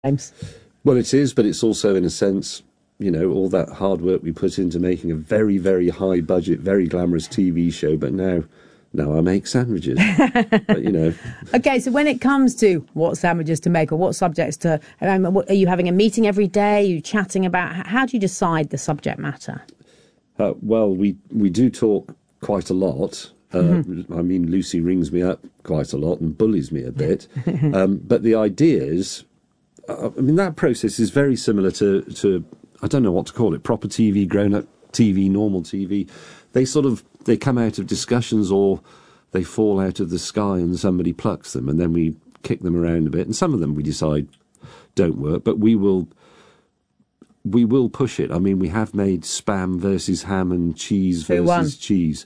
James. Well, it is, but it's also, in a sense, all that hard work we put into making a very, very high budget, very glamorous TV show. But now I make sandwiches. But, Okay, so when it comes to what sandwiches to make or what subjects to, are you having a meeting every day? Are you chatting about, how do you decide the subject matter? Well, we do talk quite a lot. Lucy rings me up quite a lot and bullies me a bit. But the ideas, that process is very similar to, I don't know what to call it, proper TV, grown-up TV, normal TV. They come out of discussions, or they fall out of the sky and somebody plucks them, and then we kick them around a bit. And some of them we decide don't work, but we will push it. We have made Spam versus ham and cheese versus cheese.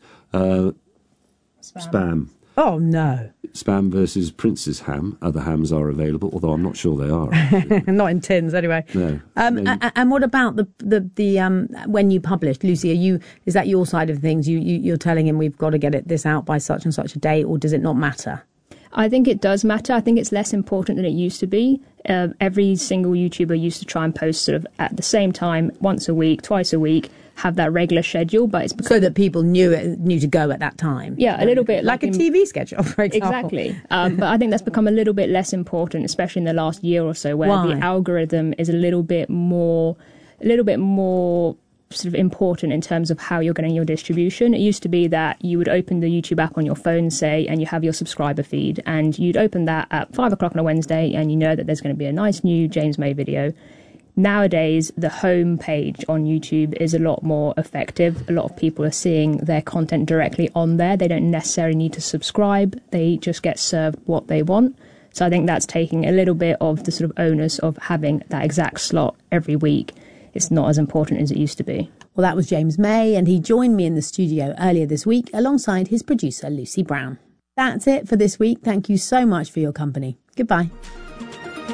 Spam. Oh, no. Spam versus Prince's ham. Other hams are available, although I'm not sure they are. Not in tins, anyway. No. And what about the when you publish, Lucy? Is that your side of things? You're telling him we've got to get this out by such and such a date, or does it not matter? I think it does matter. I think it's less important than it used to be. Every single YouTuber used to try and post sort of at the same time, once a week, twice a week, have that regular schedule, but it's so that people knew to go at that time. Yeah, a little bit like a TV schedule, for example. Exactly. But I think that's become a little bit less important, especially in the last year or so, where the algorithm is a little bit more sort of important in terms of how you're getting your distribution. It used to be that you would open the YouTube app on your phone, say, and you have your subscriber feed, and you'd open that at 5 o'clock on a Wednesday, and you know that there's going to be a nice new James May video. Nowadays, the home page on YouTube is a lot more effective. A lot of people are seeing their content directly on there. They don't necessarily need to subscribe. They just get served what they want. So I think that's taking a little bit of the sort of onus of having that exact slot every week. It's not as important as it used to be. Well, that was James May, and he joined me in the studio earlier this week alongside his producer, Lucy Brown. That's it for this week. Thank you so much for your company. Goodbye.